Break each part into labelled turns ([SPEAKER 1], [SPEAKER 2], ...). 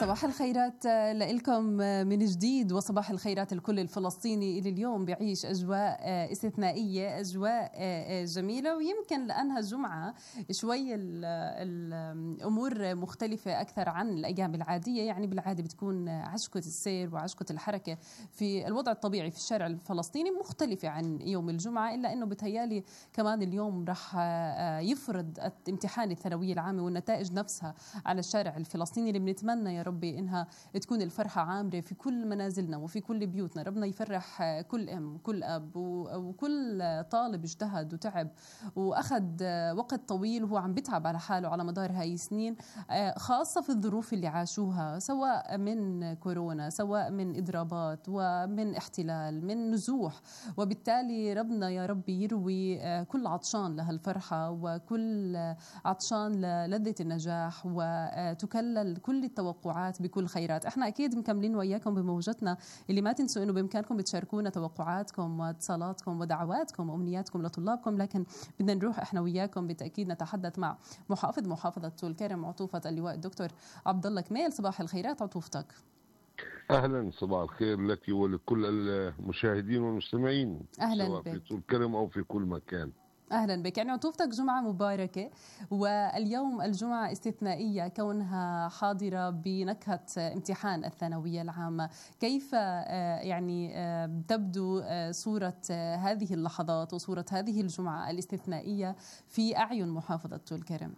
[SPEAKER 1] صباح الخيرات لكم من جديد، وصباح الخيرات الكل الفلسطيني اللي اليوم بيعيش أجواء استثنائية، أجواء جميلة. ويمكن لأنها جمعة شوي الأمور مختلفة أكثر عن الأيام العادية. يعني بالعادة بتكون عشقة السير وعشقة الحركة في الوضع الطبيعي في الشارع الفلسطيني مختلفة عن يوم الجمعة، إلا أنه بتهيالي كمان اليوم رح يفرض امتحان الثانوية العامة والنتائج نفسها على الشارع الفلسطيني، اللي بنتمنى يا ربي إنها تكون الفرحة عامرة في كل منازلنا وفي كل بيوتنا. ربنا يفرح كل أم كل أب وكل طالب اجتهد وتعب وأخذ وقت طويل وهو عم بيتعب على حاله على مدار هاي السنين، خاصة في الظروف اللي عاشوها، سواء من كورونا، سواء من إضرابات ومن احتلال، من نزوح. وبالتالي ربنا يا ربي يروي كل عطشان لهالفرحة وكل عطشان للذة النجاح، وتكلل كل التوقعات بكل خيرات. احنا اكيد مكملين وياكم بموجتنا، اللي ما تنسوا انه بامكانكم بتشاركونا توقعاتكم واتصالاتكم ودعواتكم وامنياتكم لطلابكم، لكن بدنا نروح احنا وياكم بالتاكيد نتحدث مع محافظ محافظة طول كرم عطوفة اللواء الدكتور عبد الله كميل. صباح الخيرات عطوفتك.
[SPEAKER 2] اهلا، صباح الخير لك ولكل المشاهدين والمستمعين،
[SPEAKER 1] اهلا
[SPEAKER 2] سواء
[SPEAKER 1] بك.
[SPEAKER 2] في طول كرم او في كل مكان.
[SPEAKER 1] أهلا بك. يعني عطوفتك جمعة مباركة، واليوم الجمعة استثنائية كونها حاضرة بنكهة امتحان الثانوية العامة. كيف يعني تبدو صورة هذه اللحظات وصورة هذه الجمعة الاستثنائية في أعين محافظة طول كرم؟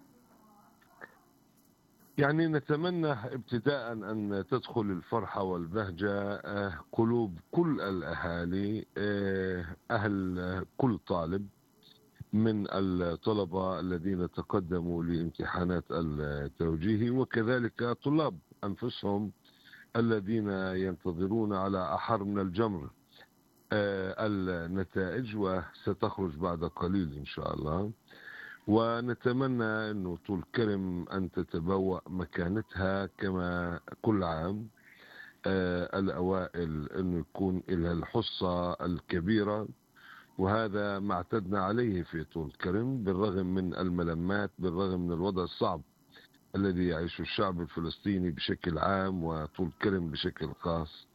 [SPEAKER 2] يعني نتمنى ابتداء أن تدخل الفرحة والبهجة قلوب كل الأهالي، أهل كل طالب من الطلبة الذين تقدموا لامتحانات التوجيهي، وكذلك طلاب أنفسهم الذين ينتظرون على أحر من الجمر النتائج، وستخرج بعد قليل إن شاء الله. ونتمنى أنه طول كرم أن تتبوأ مكانتها كما كل عام، الأوائل أنه يكون لها الحصة الكبيرة، وهذا ما اعتدنا عليه في طول كرم بالرغم من الملمات، بالرغم من الوضع الصعب الذي يعيشه الشعب الفلسطيني بشكل عام وطول كرم بشكل خاص.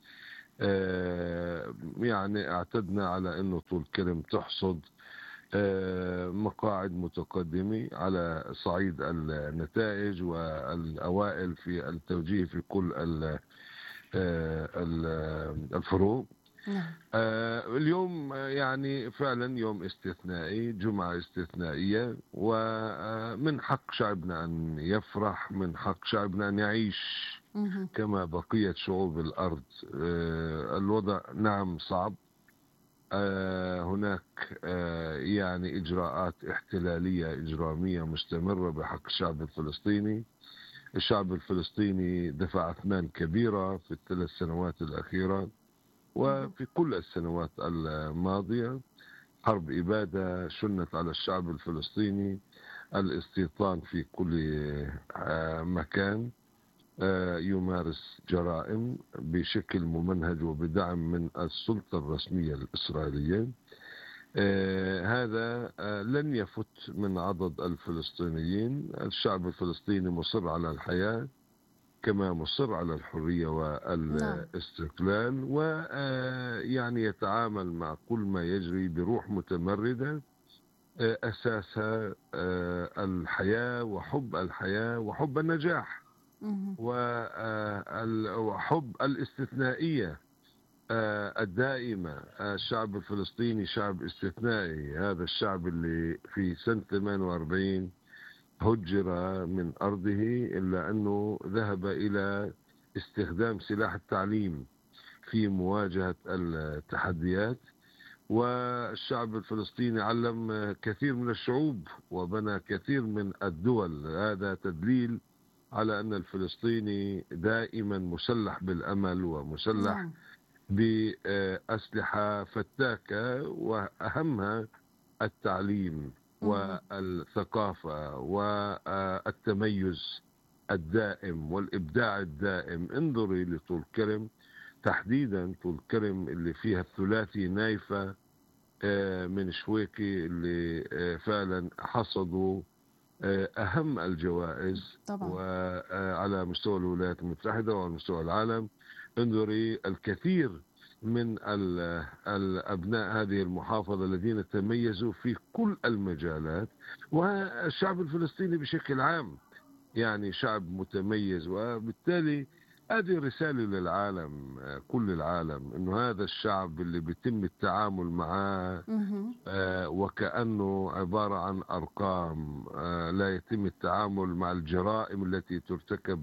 [SPEAKER 2] يعني اعتدنا على أنه طول كرم تحصد مقاعد متقدمة على صعيد النتائج والأوائل في التوجيه في كل الفروق. اليوم يعني فعلا يوم استثنائي، جمعة استثنائية، ومن حق شعبنا أن يفرح، من حق شعبنا أن يعيش كما بقية شعوب الأرض. الوضع نعم صعب، هناك يعني إجراءات احتلالية إجرامية مستمرة بحق الشعب الفلسطيني. الشعب الفلسطيني دفع أثمان كبيرة في الثلاث سنوات الأخيرة وفي كل السنوات الماضية. حرب إبادة شنت على الشعب الفلسطيني، الاستيطان في كل مكان، يمارس جرائم بشكل ممنهج وبدعم من السلطة الرسمية الإسرائيلية. هذا لن يفت من عضد الفلسطينيين. الشعب الفلسطيني مصر على الحياة، كما مصر على الحرية والاستقلال، ويعني يتعامل مع كل ما يجري بروح متمردة أساسها الحياة وحب الحياة وحب النجاح وحب الاستثنائية الدائمة. الشعب الفلسطيني شعب استثنائي. هذا الشعب اللي في سنة 48 هجر من أرضه، إلا أنه ذهب إلى استخدام سلاح التعليم في مواجهة التحديات. والشعب الفلسطيني علم كثير من الشعوب وبنى كثير من الدول. هذا تدليل على أن الفلسطيني دائما مسلح بالأمل ومسلح بأسلحة فتاكة، وأهمها التعليم والثقافة والتميز الدائم والإبداع الدائم. انظري لطول كرم تحديدا، طول كرم اللي فيها الثلاثي نايفة من شويكي اللي فعلا حصدوا أهم الجوائز
[SPEAKER 1] طبعا.
[SPEAKER 2] وعلى مستوى الولايات المتحدة وعلى مستوى العالم. انظري الكثير من الأبناء هذه المحافظة الذين تميزوا في كل المجالات، والشعب الفلسطيني بشكل عام يعني شعب متميز. وبالتالي هذه رسالة للعالم، كل العالم، انه هذا الشعب اللي بيتم التعامل معاه
[SPEAKER 1] مهم.
[SPEAKER 2] وكأنه عبارة عن أرقام، لا يتم التعامل مع الجرائم التي ترتكب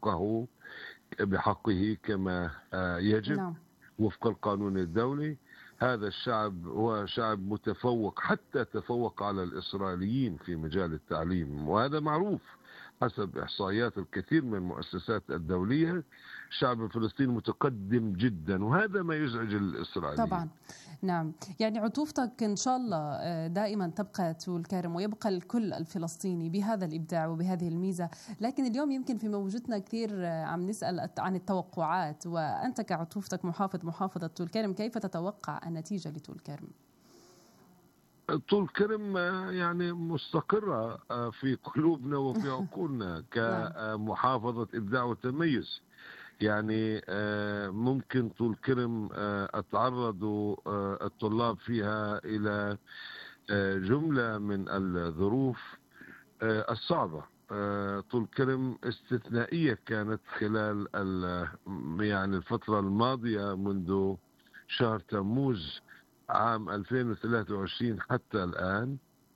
[SPEAKER 2] بحقه كما يجب
[SPEAKER 1] نعم.
[SPEAKER 2] وفق القانون الدولي. هذا الشعب هو شعب متفوق، حتى تفوق على الإسرائيليين في مجال التعليم، وهذا معروف حسب إحصائيات الكثير من المؤسسات الدولية. الشعب الفلسطيني متقدم جدا، وهذا ما يزعج الإسرائيليين.
[SPEAKER 1] طبعا. نعم، يعني عطوفتك إن شاء الله دائما تبقى طول كرم، ويبقى الكل الفلسطيني بهذا الإبداع وبهذه الميزة. لكن اليوم يمكن في موجودنا كثير عم نسأل عن التوقعات، وأنت كعطوفتك محافظة طول كرم، كيف تتوقع النتيجة لطول كرم؟
[SPEAKER 2] طول كرم يعني مستقرة في قلوبنا وفي عقولنا
[SPEAKER 1] نعم.
[SPEAKER 2] كمحافظة إبداع وتميز. يعني ممكن طول كرم اتعرضوا الطلاب فيها إلى جملة من الظروف الصعبة. طول كرم استثنائية كانت خلال يعني الفترة الماضية، منذ شهر تموز عام 2023 حتى الآن.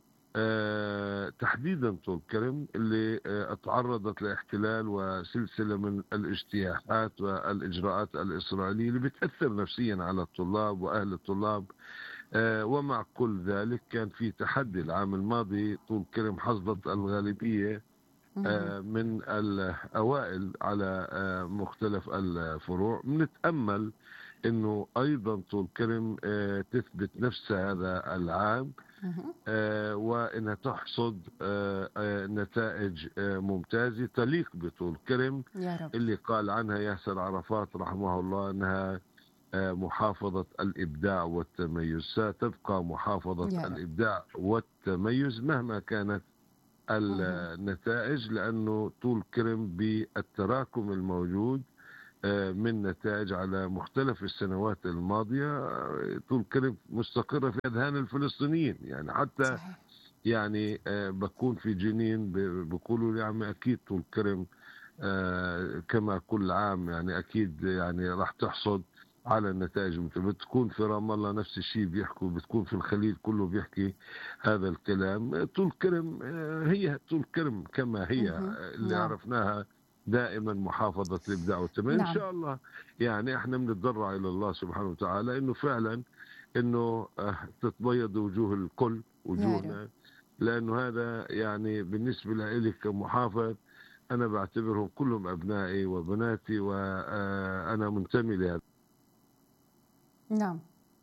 [SPEAKER 2] تحديدا طول كرم اللي تعرضت لاحتلال وسلسلة من الاجتياحات والإجراءات الإسرائيلية اللي بتأثر نفسيا على الطلاب وأهل الطلاب. ومع كل ذلك كان في تحدي. العام الماضي طول كرم حصدت الغالبية من الأوائل على مختلف الفروع. بنتأمل انه ايضا طول كرم تثبت نفسها هذا العام، وانها تحصد نتائج ممتازة تليق بطول كرم،
[SPEAKER 1] يا رب.
[SPEAKER 2] اللي قال عنها ياسر عرفات رحمه الله انها محافظة الإبداع والتميز. ستبقى محافظة الإبداع والتميز مهما كانت النتائج، لأنه طول كرم بالتراكم الموجود من نتائج على مختلف السنوات الماضية، طول كرم مستقرة في أذهان الفلسطينيين. يعني حتى
[SPEAKER 1] صحيح.
[SPEAKER 2] يعني بكون في جنين بيقولوا لي عمي أكيد طول كرم كما كل عام يعني أكيد يعني راح تحصد على النتائج. بتكون في رام الله نفس الشيء بيحكوا، بتكون في الخليل كله بيحكي هذا الكلام. طول كرم هي طول كرم كما هي اللي عرفناها دائما محافظة الإبداع والتميز.
[SPEAKER 1] نعم.
[SPEAKER 2] إن شاء الله يعني احنا بنتضرع إلى الله سبحانه وتعالى إنه فعلا إنه تتبيض وجوه الكل، وجوهنا، لأنه هذا يعني بالنسبة لي كمحافظ أنا بعتبرهم كلهم أبنائي وبناتي، وأنا منتمي لهذا.
[SPEAKER 1] نعم.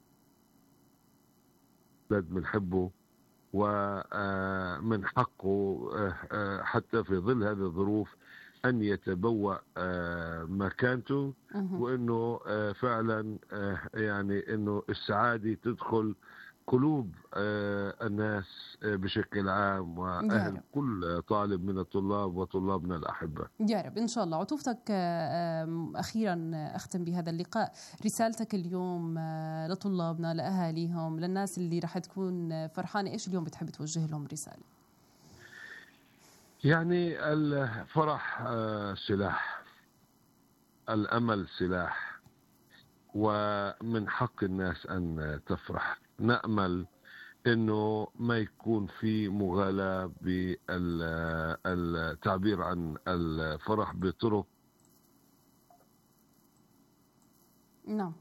[SPEAKER 2] بنحبه ومن حقه حتى في ظل هذه الظروف أن يتبوأ مكانته، وأنه فعلا يعني أنه السعادة تدخل قلوب الناس بشكل عام، وأهل كل طالب من الطلاب وطلابنا الأحبة.
[SPEAKER 1] يا رب إن شاء الله. عطوفتك أخيرا أختم بهذا اللقاء، رسالتك اليوم لطلابنا، لأهاليهم، للناس اللي رح تكون فرحانة، إيش اليوم بتحب توجه لهم رسالة؟
[SPEAKER 2] يعني الفرح سلاح، الأمل سلاح، ومن حق الناس أن تفرح. نأمل انه ما يكون في مغالاة بالتعبير عن الفرح بطرق
[SPEAKER 1] نعم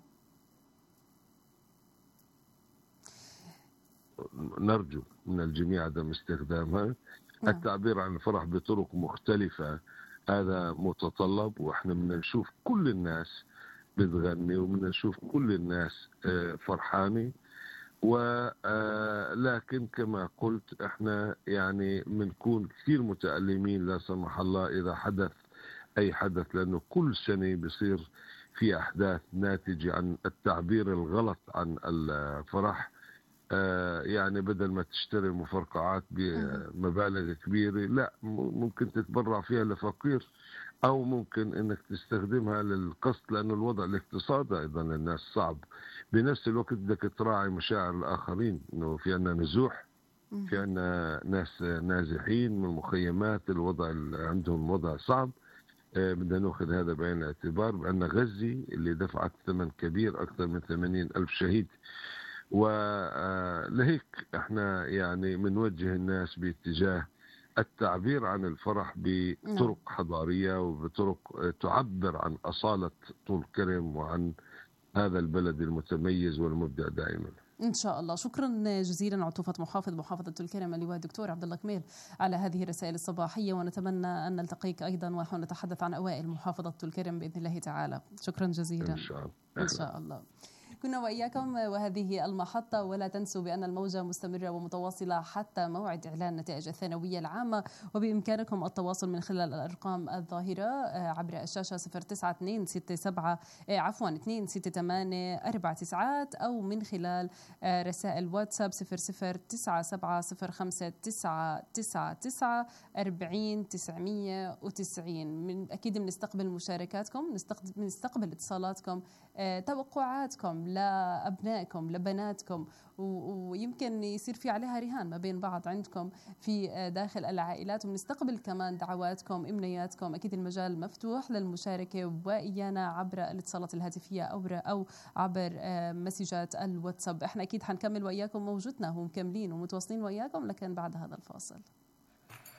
[SPEAKER 2] نرجو من الجميع عدم استخدامها. التعبير عن الفرح بطرق مختلفة هذا متطلب، واحنا بدنا نشوف كل الناس بتغني وبدنا نشوف كل الناس فرحانة. ولكن كما قلت احنا يعني بنكون كثير متألمين لا سمح الله اذا حدث اي حدث، لانه كل سنة بصير في احداث ناتجة عن التعبير الغلط عن الفرح. يعني بدل ما تشتري مفرقعات بمبالغ كبيرة، لا ممكن تتبرع فيها لفقير، أو ممكن إنك تستخدمها للقسط، لأن الوضع الاقتصادي أيضا للناس صعب. بنفس الوقت بدك تراعي مشاعر الآخرين، إنه في عنا نزوح، في عنا ناس نازحين من المخيمات، الوضع عندهم وضع صعب. بدنا ناخذ هذا بعين الاعتبار. عندنا غزة اللي دفعت ثمن كبير، أكثر من 80,000 شهيد. ولهيك احنا يعني بنوجه الناس باتجاه التعبير عن الفرح بطرق حضارية وبطرق تعبر عن أصالة طول كرم وعن هذا البلد المتميز والمبدع دائما.
[SPEAKER 1] إن شاء الله. شكرا جزيلا عطوفة محافظة الكرم اللواء الدكتور عبد الله كميل على هذه الرسائل الصباحية، ونتمنى أن نلتقيك أيضا ونحن نتحدث عن أوائل محافظة الكرم بإذن الله تعالى. شكرا جزيلا.
[SPEAKER 2] إن شاء الله.
[SPEAKER 1] إن شاء الله. كنا وإياكم وهذه المحطة، ولا تنسوا بأن الموجة مستمرة ومتواصلة حتى موعد إعلان نتائج الثانوية العامة، وبإمكانكم التواصل من خلال الأرقام الظاهرة عبر الشاشة 09267 268 أو من خلال رسائل واتساب 009709994090. أكيد بنستقبل مشاركاتكم، بنستقبل اتصالاتكم، توقعاتكم لأبنائكم لبناتكم، ويمكن يصير في عليها رهان ما بين بعض عندكم في داخل العائلات، ونستقبل كمان دعواتكم إمنياتكم. أكيد المجال مفتوح للمشاركة وإيانا عبر الاتصالات الهاتفية أو عبر مسجات الواتساب. احنا أكيد حنكمل وإياكم موجودنا ومكملين ومتواصلين وإياكم، لكن بعد هذا الفاصل.